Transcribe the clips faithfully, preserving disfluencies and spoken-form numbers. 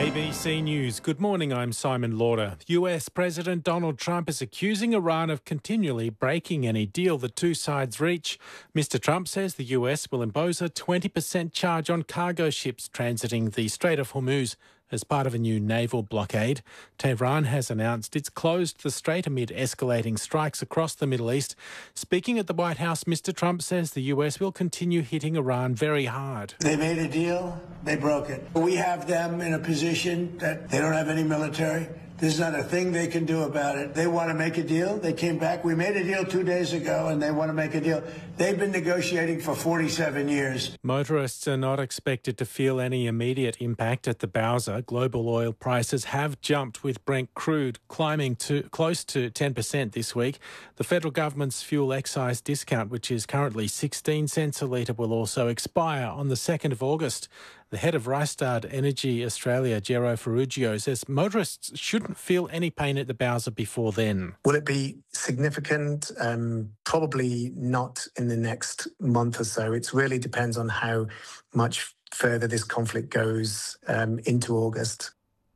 A B C News. Good morning, I'm Simon Lauder. U S President Donald Trump is accusing Iran of continually breaking any deal the two sides reach. Mister Trump says the U S will impose a twenty percent charge on cargo ships transiting the Strait of Hormuz as part of a new naval blockade. Tehran has announced it's closed the strait amid escalating strikes across the Middle East. Speaking at the White House, Mister Trump says the U S will continue hitting Iran very hard. They made a deal, they broke it. We have them in a position that they don't have any military. There's not a thing they can do about it. They want to make a deal. They came back. We made a deal two days ago, and they want to make a deal. They've been negotiating for forty-seven years. Motorists are not expected to feel any immediate impact at the Bowser. Global oil prices have jumped, with Brent crude climbing to close to ten percent this week. The federal government's fuel excise discount, which is currently sixteen cents a litre, will also expire on the second of August. The head of Rystad Energy Australia, Gero Ferruggio, says motorists shouldn't feel any pain at the Bowser before then. Will it be significant? Um, probably not in the next month or so. It really depends on how much further this conflict goes um, into August.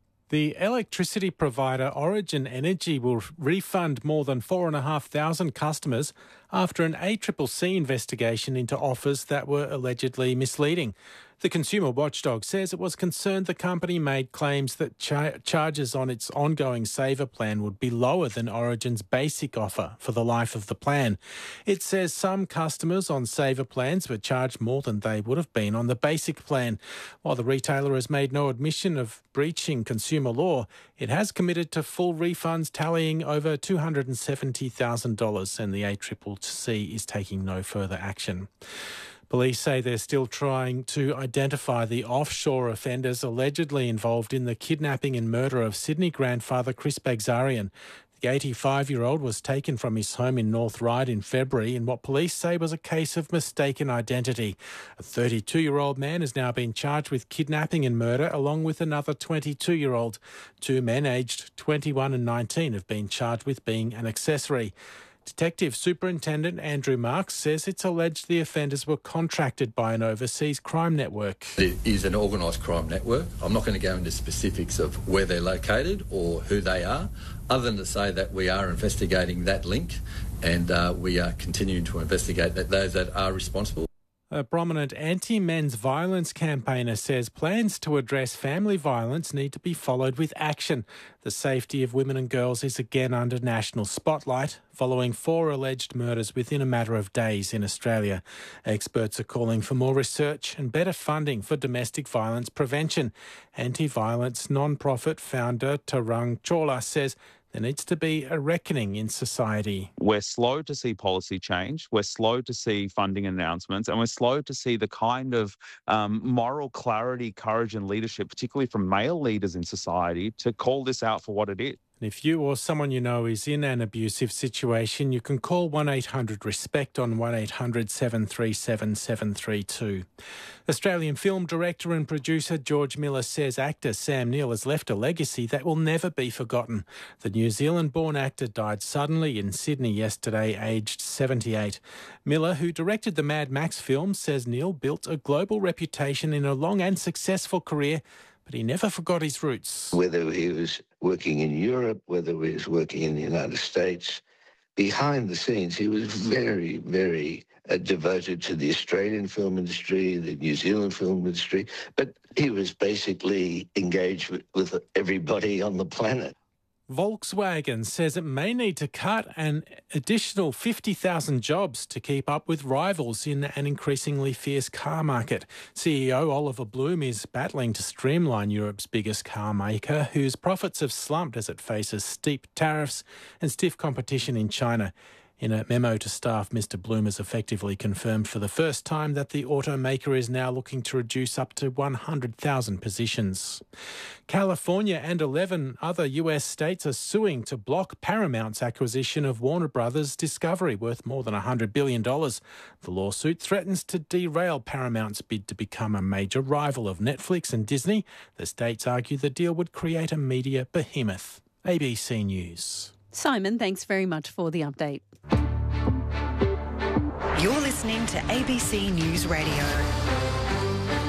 The electricity provider Origin Energy will refund more than four thousand five hundred customers after an A C C C investigation into offers that were allegedly misleading. The consumer watchdog says it was concerned the company made claims that char- charges on its ongoing saver plan would be lower than Origin's basic offer for the life of the plan. It says some customers on saver plans were charged more than they would have been on the basic plan. While the retailer has made no admission of breaching consumer law, it has committed to full refunds tallying over two hundred seventy thousand dollars, and the A C C C is taking no further action. Police say they're still trying to identify the offshore offenders allegedly involved in the kidnapping and murder of Sydney grandfather Chris Bagzarian. The eighty-five-year-old was taken from his home in North Ryde in February in what police say was a case of mistaken identity. A thirty-two-year-old man has now been charged with kidnapping and murder along with another twenty-two-year-old. Two men aged twenty-one and nineteen have been charged with being an accessory. Detective Superintendent Andrew Marks says it's alleged the offenders were contracted by an overseas crime network. It is an organised crime network. I'm not going to go into specifics of where they're located or who they are, other than to say that we are investigating that link and uh, we are continuing to investigate that those that are responsible. A prominent anti-men's violence campaigner says plans to address family violence need to be followed with action. The safety of women and girls is again under national spotlight following four alleged murders within a matter of days in Australia. Experts are calling for more research and better funding for domestic violence prevention. Anti-violence non-profit founder Tarang Chawla says there needs to be a reckoning in society. We're slow to see policy change, we're slow to see funding announcements, and we're slow to see the kind of um, moral clarity, courage and leadership, particularly from male leaders in society, to call this out for what it is. And if you or someone you know is in an abusive situation, you can call one eight hundred RESPECT on one eight hundred seven three seven seven three two. Australian film director and producer George Miller says actor Sam Neill has left a legacy that will never be forgotten. The New Zealand-born actor died suddenly in Sydney yesterday, aged seventy-eight. Miller, who directed the Mad Max films, says Neill built a global reputation in a long and successful career, but he never forgot his roots. Whether he was working in Europe, whether he was working in the United States, behind the scenes, he was very, very uh, devoted to the Australian film industry, the New Zealand film industry, but he was basically engaged with, with everybody on the planet. Volkswagen says it may need to cut an additional fifty thousand jobs to keep up with rivals in an increasingly fierce car market. C E O Oliver Bloom is battling to streamline Europe's biggest car maker, whose profits have slumped as it faces steep tariffs and stiff competition in China. In a memo to staff, Mister Bloom has effectively confirmed for the first time that the automaker is now looking to reduce up to one hundred thousand positions. California and eleven other U S states are suing to block Paramount's acquisition of Warner Brothers Discovery, worth more than one hundred billion dollars. The lawsuit threatens to derail Paramount's bid to become a major rival of Netflix and Disney. The states argue the deal would create a media behemoth. A B C News. Simon, thanks very much for the update. You're listening to A B C News Radio.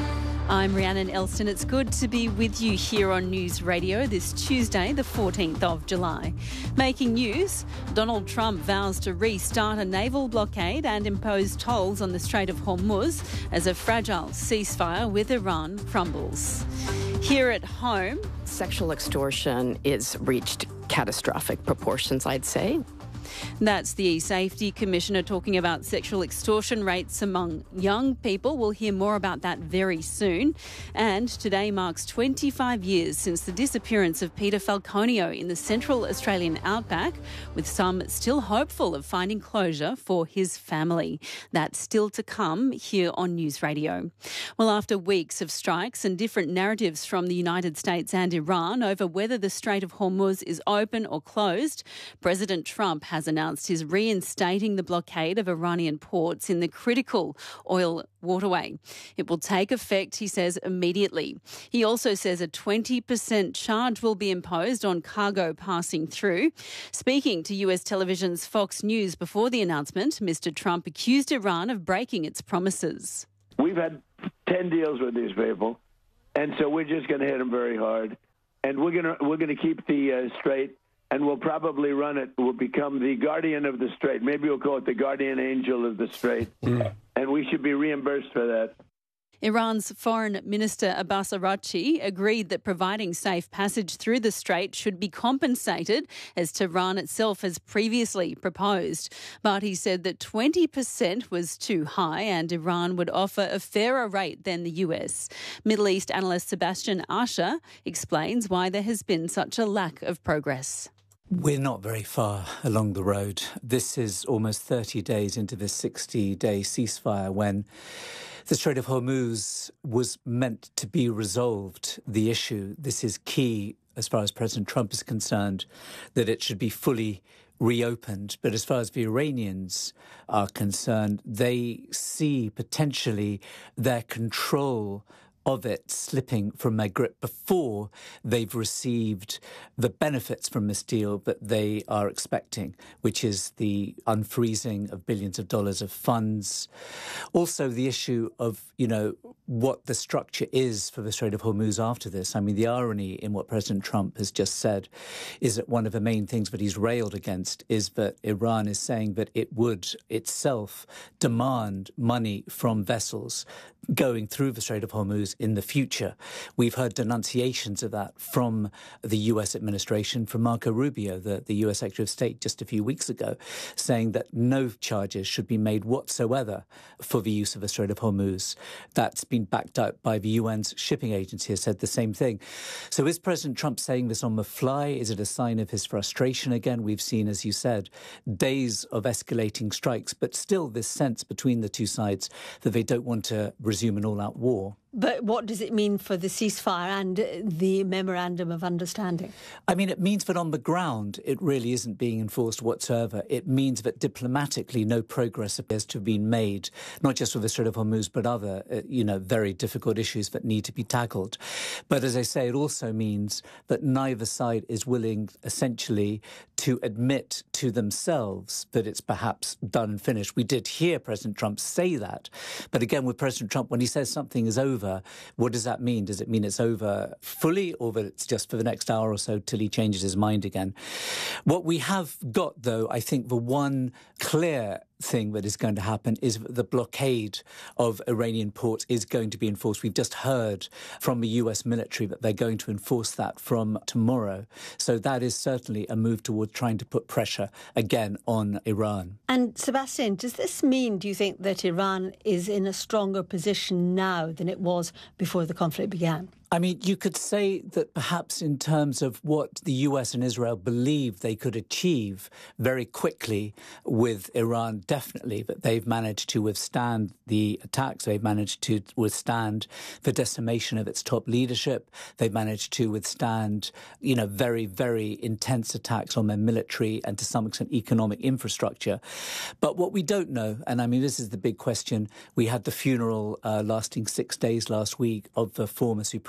I'm Rhiannon Elston. It's good to be with you here on News Radio this Tuesday, the fourteenth of July. Making news, Donald Trump vows to restart a naval blockade and impose tolls on the Strait of Hormuz as a fragile ceasefire with Iran crumbles. Here at home, sexual extortion is reached catastrophic proportions, I'd say. That's the E-Safety Commissioner talking about sexual extortion rates among young people. We'll hear more about that very soon. And today marks twenty-five years since the disappearance of Peter Falconio in the Central Australian outback, with some still hopeful of finding closure for his family. That's still to come here on News Radio. Well, after weeks of strikes and different narratives from the United States and Iran over whether the Strait of Hormuz is open or closed, President Trump has announced he's reinstating the blockade of Iranian ports in the critical oil waterway. It will take effect, he says, immediately. He also says a twenty percent charge will be imposed on cargo passing through. Speaking to U S television's Fox News before the announcement, Mister Trump accused Iran of breaking its promises. We've had ten deals with these people, and so we're just going to hit them very hard. And we're going to we're going to keep the uh, strait, and we'll probably run it. We'll become the guardian of the strait. Maybe we'll call it the guardian angel of the strait. Mm. And we should be reimbursed for that. Iran's Foreign Minister Abbas Araghchi agreed that providing safe passage through the strait should be compensated, as Tehran itself has previously proposed. But he said that twenty percent was too high and Iran would offer a fairer rate than the U S. Middle East analyst Sebastian Asher explains why there has been such a lack of progress. We're not very far along the road. This is almost thirty days into this sixty-day ceasefire when the Strait of Hormuz was meant to be resolved, the issue. This is key as far as President Trump is concerned, that it should be fully reopened. But as far as the Iranians are concerned, they see potentially their control of it slipping from their grip before they've received the benefits from this deal that they are expecting, which is the unfreezing of billions of dollars of funds. Also, the issue of, you know, what the structure is for the Strait of Hormuz after this. I mean, the irony in what President Trump has just said is that one of the main things that he's railed against is that Iran is saying that it would itself demand money from vessels going through the Strait of Hormuz in the future. We've heard denunciations of that from the U S administration, from Marco Rubio, the, the U S Secretary of State, just a few weeks ago, saying that no charges should be made whatsoever for the use of the Strait of Hormuz. That's been backed up by the U N's shipping agency, has said the same thing. So is President Trump saying this on the fly? Is it a sign of his frustration again? We've seen, as you said, days of escalating strikes, but still this sense between the two sides that they don't want to resume an all-out war. But what does it mean for the ceasefire and the memorandum of understanding? I mean, it means that on the ground, it really isn't being enforced whatsoever. It means that diplomatically, no progress appears to have been made, not just with the Strait of Hormuz, but other, uh, you know, very difficult issues that need to be tackled. But as I say, it also means that neither side is willing, essentially, to admit to themselves that it's perhaps done and finished. We did hear President Trump say that. But again, with President Trump, when he says something is over, what does that mean? Does it mean it's over fully, or that it's just for the next hour or so till he changes his mind again? What we have got, though, I think the one clear thing that is going to happen is the blockade of Iranian ports is going to be enforced. We've just heard from the U S military that they're going to enforce that from tomorrow. So that is certainly a move toward trying to put pressure again on Iran. And Sebastian, does this mean, do you think, that Iran is in a stronger position now than it was before the conflict began? I mean, you could say that perhaps in terms of what the U S and Israel believed they could achieve very quickly with Iran, definitely, that they've managed to withstand the attacks. They've managed to withstand the decimation of its top leadership. They've managed to withstand, you know, very, very intense attacks on their military and to some extent economic infrastructure. But what we don't know, and I mean, this is the big question, we had the funeral uh, lasting six days last week of the former Supreme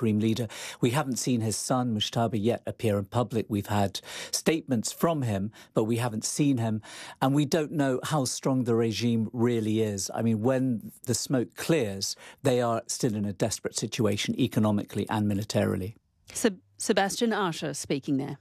Supreme Leader. We haven't seen his son, Mushtaba, yet appear in public. We've had statements from him, but we haven't seen him. And we don't know how strong the regime really is. I mean, when the smoke clears, they are still in a desperate situation economically and militarily. Seb- Sebastian Asher speaking there.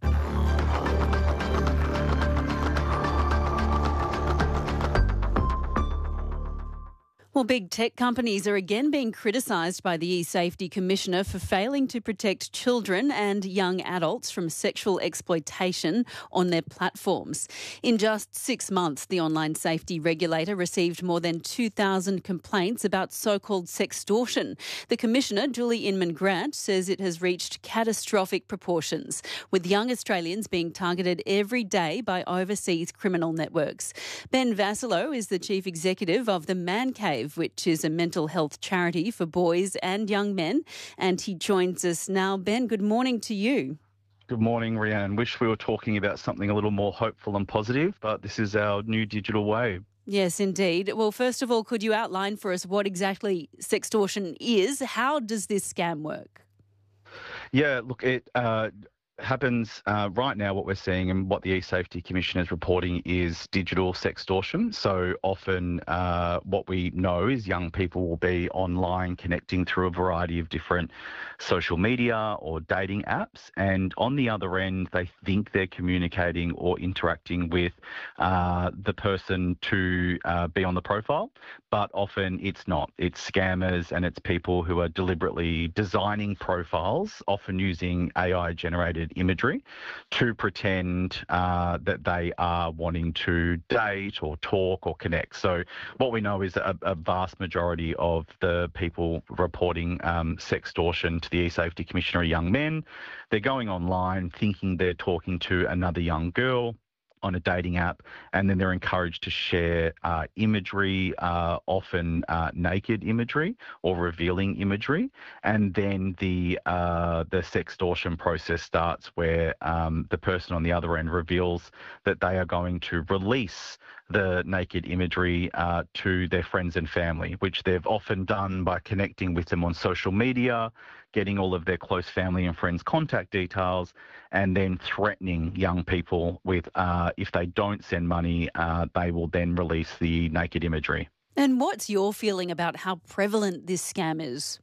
Well, big tech companies are again being criticised by the e-Safety Commissioner for failing to protect children and young adults from sexual exploitation on their platforms. In just six months, the online safety regulator received more than two thousand complaints about so-called sextortion. The Commissioner, Julie Inman-Grant, says it has reached catastrophic proportions, with young Australians being targeted every day by overseas criminal networks. Ben Vassallo is the Chief Executive of the Man Cave, which is a mental health charity for boys and young men. And he joins us now. Ben, good morning to you. Good morning, Rhiannon. Wish we were talking about something a little more hopeful and positive, but this is our new digital wave. Yes, indeed. Well, first of all, could you outline for us what exactly sextortion is? How does this scam work? Yeah, look, it... Uh, happens uh, right now. What we're seeing and what the e-Safety Commission is reporting is digital sextortion. So often uh, what we know is young people will be online connecting through a variety of different social media or dating apps, and on the other end they think they're communicating or interacting with uh, the person to uh, be on the profile, but often it's not. It's scammers, and it's people who are deliberately designing profiles, often using A I generated imagery, to pretend uh, that they are wanting to date or talk or connect. So what we know is a, a vast majority of the people reporting um, sextortion to the e-Safety Commissioner are young men. They're going online thinking they're talking to another young girl on a dating app, and then they're encouraged to share uh, imagery, uh, often uh, naked imagery or revealing imagery, and then the uh, the sextortion process starts, where um, the person on the other end reveals that they are going to release the naked imagery uh, to their friends and family, which they've often done by connecting with them on social media, getting all of their close family and friends' contact details, and then threatening young people with, uh, if they don't send money, uh, they will then release the naked imagery. And what's your feeling about how prevalent this scam is?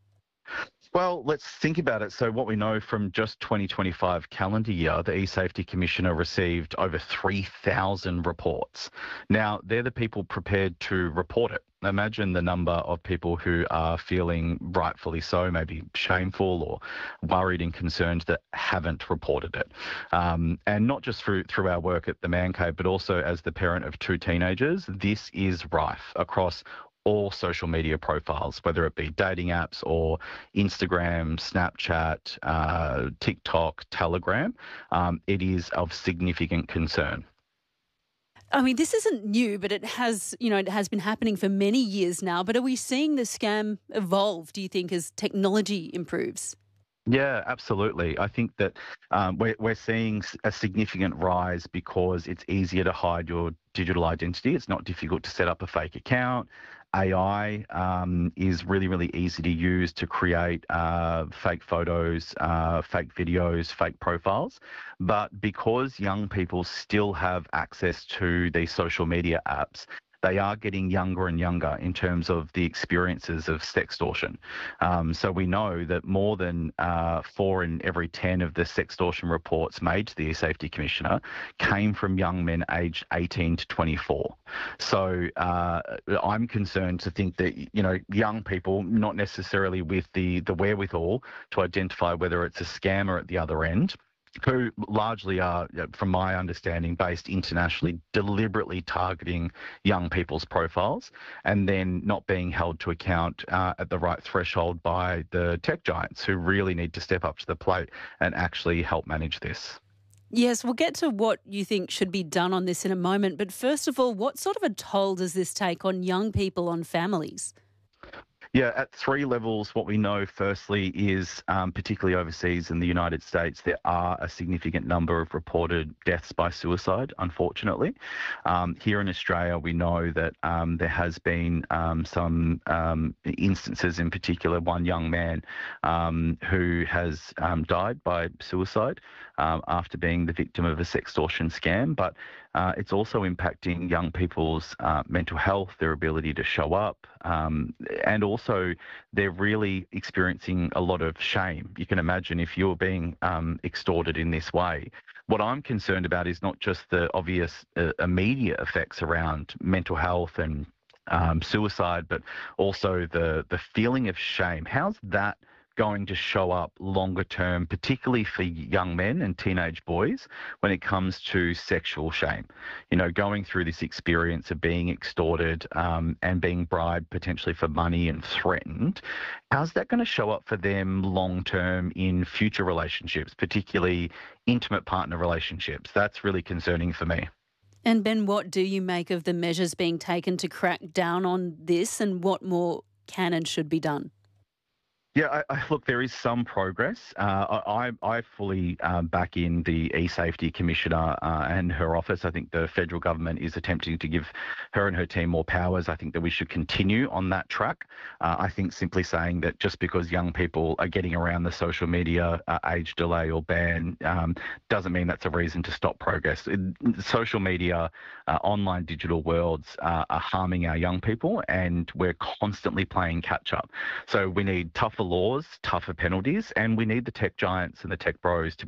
Well, let's think about it. So what we know from just twenty twenty-five calendar year, the e-Safety Commissioner received over three thousand reports. Now, they're the people prepared to report it. Imagine the number of people who are feeling, rightfully so, maybe shameful or worried and concerned, that haven't reported it. Um, and not just through, through our work at the Man Cave, but also as the parent of two teenagers, this is rife across all social media profiles, whether it be dating apps or Instagram, Snapchat, uh, TikTok, Telegram. Um, it is of significant concern. I mean, this isn't new, but it has, you know, it has been happening for many years now. But are we seeing the scam evolve, do you think, as technology improves? Yeah, absolutely. I think that um, we're, we're seeing a significant rise because it's easier to hide your digital identity. It's not difficult to set up a fake account. A I um, is really, really easy to use to create uh, fake photos, uh, fake videos, fake profiles. But because young people still have access to these social media apps, they are getting younger and younger in terms of the experiences of sextortion. Um, so we know that more than uh, four in every ten of the sextortion reports made to the e-Safety Commissioner came from young men aged eighteen to twenty-four. So uh, I'm concerned to think that, you know, young people, not necessarily with the, the wherewithal to identify whether it's a scammer at the other end, who largely are, from my understanding, based internationally, deliberately targeting young people's profiles and then not being held to account uh, at the right threshold by the tech giants, who really need to step up to the plate and actually help manage this. Yes, we'll get to what you think should be done on this in a moment. But first of all, what sort of a toll does this take on young people, on families? Yeah, at three levels, what we know firstly is, um, particularly overseas in the United States, there are a significant number of reported deaths by suicide, unfortunately. Um, here in Australia, we know that um, there has been um, some um, instances, in particular, one young man um, who has um, died by suicide um, after being the victim of a sextortion scam. But Uh, it's also impacting young people's uh, mental health, their ability to show up, um, and also they're really experiencing a lot of shame. You can imagine if you're being um, extorted in this way. What I'm concerned about is not just the obvious uh, immediate effects around mental health and um, suicide, but also the, the feeling of shame. How's that going to show up longer term, particularly for young men and teenage boys, when it comes to sexual shame? You know, going through this experience of being extorted um, and being bribed potentially for money and threatened, how's that going to show up for them long term in future relationships, particularly intimate partner relationships? That's really concerning for me. And Ben, what do you make of the measures being taken to crack down on this, and what more can and should be done? Yeah, I, I, look, there is some progress. Uh, I, I fully um, back in the e-safety commissioner uh, and her office. I think the federal government is attempting to give her and her team more powers. I think that we should continue on that track. Uh, I think simply saying that just because young people are getting around the social media uh, age delay or ban um, doesn't mean that's a reason to stop progress. It, social media, uh, online digital worlds uh, are harming our young people, and we're constantly playing catch up. So we need tougher laws, tougher penalties, and we need the tech giants and the tech bros to